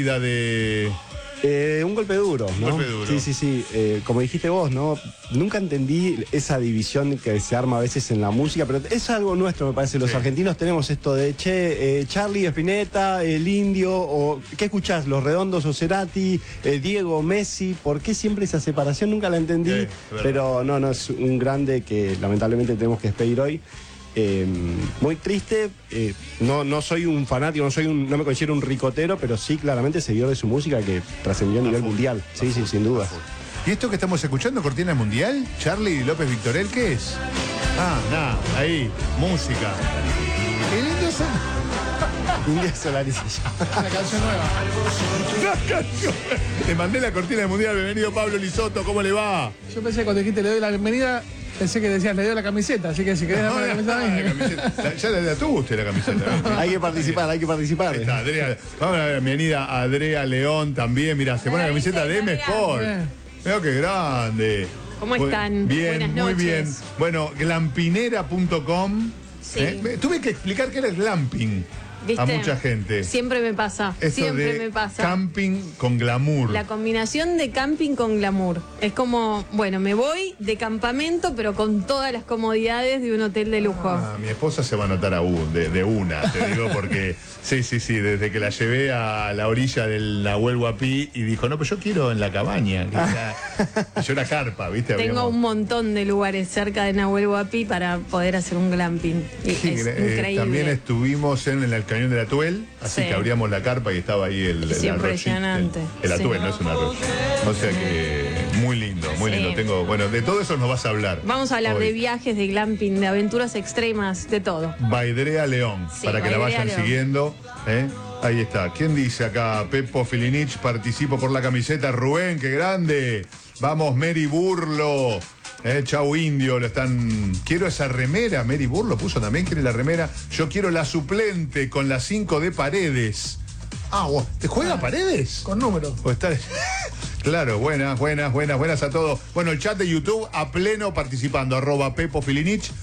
de... Un golpe duro, ¿no? Un golpe duro. Sí. Como dijiste vos, ¿no? Nunca entendí esa división que se arma a veces en la música, pero es algo nuestro, me parece. Los argentinos tenemos esto de, Charlie, Spinetta, el Indio, o ¿qué escuchás? Los Redondos o Cerati, Diego, Messi. ¿Por qué siempre esa separación? Nunca la entendí, pero no, es un grande que lamentablemente tenemos que despedir hoy. Muy triste, no soy un fanático, no me considero un ricotero, pero sí claramente seguidor de su música que trascendió a nivel mundial. Sí, sin duda. ¿Y esto que estamos escuchando, Cortina Mundial? Charlie López Victorel, ¿qué es? Nada, ahí, música. El Indio India Solari se llama. Una canción nueva. Te mandé la cortina mundial. Bienvenido Pablo Lisotto, ¿cómo le va? Yo pensé cuando dijiste le doy la bienvenida, pensé que decías le doy la camiseta, así que si querés darme la camiseta. Ya la tuvo usted la camiseta. Hay que participar. Ahí está, Adrea. Vamos a dar la bienvenida a Adrea León también. Mirá, se pone la camiseta de M Sport. Veo que grande. ¿Cómo están? Bien, Buenas muy noches. bien. Bueno, glampinera.com. Sí. Tuve que explicar qué era el glamping. ¿Viste? A mucha gente. Siempre me pasa. Esto Siempre de me pasa. Camping con glamour. La combinación de camping con glamour. Es como, bueno, me voy de campamento, pero con todas las comodidades de un hotel de lujo. Mi esposa se va a notar de una, te digo, porque sí, desde que la llevé a la orilla del Nahuel Huapi y dijo, no, pues yo quiero en la cabaña. Yo era carpa, ¿viste? Tengo un montón de lugares cerca de Nahuel Huapi para poder hacer un glamping. Y es increíble. También estuvimos en el Cañón del Atuel, así que abríamos la carpa y estaba ahí el impresionante. El Atuel, no es un arroyo. O sea que muy lindo. Tengo, bueno, de todo eso nos vas a hablar. Vamos a hablar de viajes, de glamping, de aventuras extremas, de todo. Baidrea León, para que la vayan siguiendo. Ahí está. ¿Quién dice acá? Pepo Filinich, participo por la camiseta. Rubén, qué grande. Vamos, Mary Burlo. Chau Indio, quiero esa remera. Mary Burlo puso también, quiere la remera. Yo quiero la suplente con las 5 de Paredes. ¿Te juega Paredes? Con números. Claro, buenas a todos. Bueno, el chat de YouTube a pleno participando. @Pepo Filinich,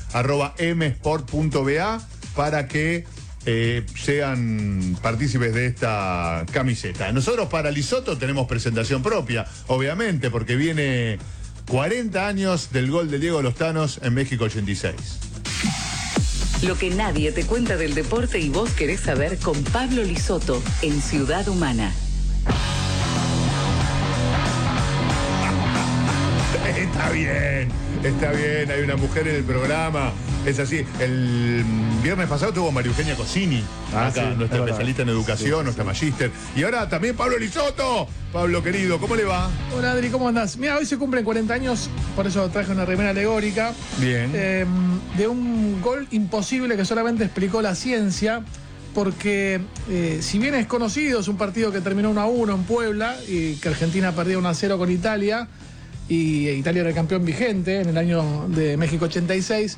@msport.ba para que sean partícipes de esta camiseta. Nosotros para Lisotto tenemos presentación propia, obviamente, porque viene 40 años del gol de Diego Lozano en México 86. Lo que nadie te cuenta del deporte y vos querés saber con Pablo Lisotto en Ciudad Humana. Está bien, hay una mujer en el programa. Es así, el viernes pasado tuvo María Eugenia Cosini, acá, nuestra especialista en educación, nuestra magíster. Y ahora también Pablo Lisotto. Pablo querido, ¿cómo le va? Hola Adri, ¿cómo andás? Mira, hoy se cumplen 40 años, por eso traje una remera alegórica. Bien. De un gol imposible que solamente explicó la ciencia, porque si bien es conocido, es un partido que terminó 1-1 en Puebla y que Argentina perdió 1-0 con Italia, y Italia era el campeón vigente en el año de México 86.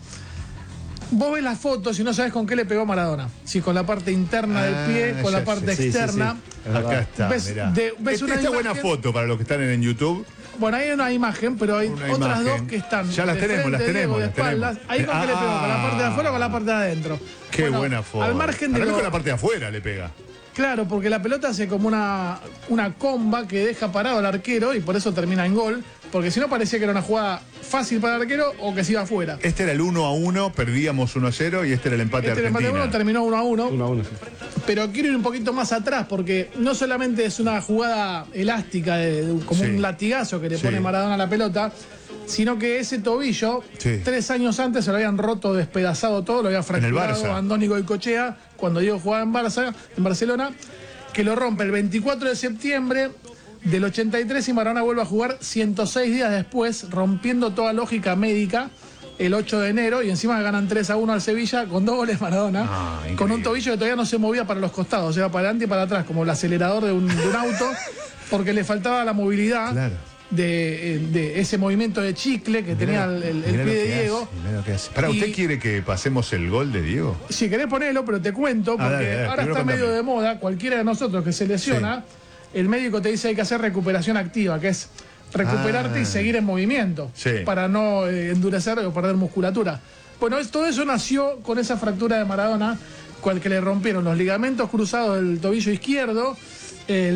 Vos ves las fotos y no sabés con qué le pegó Maradona. Si con la parte interna del pie, con la parte externa. Sí. Acá está, mirá. ¿Ves una esta buena foto para los que están en YouTube. Bueno, hay una imagen, pero hay otras dos que están. Ya las tenemos, de espaldas. Ahí con qué le pegó, con la parte de afuera o con la parte de adentro. Qué buena foto. Al margen de con la parte de afuera le pega. Claro, porque la pelota hace como una comba que deja parado al arquero y por eso termina en gol. Porque si no parecía que era una jugada fácil para el arquero o que se iba afuera. Este era el 1-1, perdíamos 1-0 y este era el empate de Argentina. El empate 1 terminó 1-1. 1-1, sí. Pero quiero ir un poquito más atrás porque no solamente es una jugada elástica, como un latigazo que le pone Maradona a la pelota, sino que ese tobillo, 3 años antes se lo habían roto, despedazado todo, lo había fracturado Andoni Goicoechea cuando Diego jugaba en Barcelona, que lo rompe el 24 de septiembre del 83 y Maradona vuelve a jugar 106 días después, rompiendo toda lógica médica, el 8 de enero, y encima ganan 3-1 al Sevilla con 2 goles Maradona, con un tobillo que todavía no se movía para los costados, o sea, para adelante y para atrás, como el acelerador de un auto, porque le faltaba la movilidad. Claro. De ese movimiento de chicle que tenía el pie de Diego. ¿Para usted quiere que pasemos el gol de Diego? Si querés ponerlo, pero te cuento, porque ahora está medio de moda, cualquiera de nosotros que se lesiona, el médico te dice hay que hacer recuperación activa, que es recuperarte y seguir en movimiento, para no endurecer o perder musculatura. Bueno, todo eso nació con esa fractura de Maradona, que le rompieron los ligamentos cruzados del tobillo izquierdo,